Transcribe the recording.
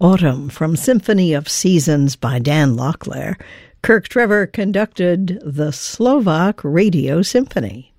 Autumn from Symphony of Seasons by Dan Locklear. Kirk Trevor conducted the Slovak Radio Symphony.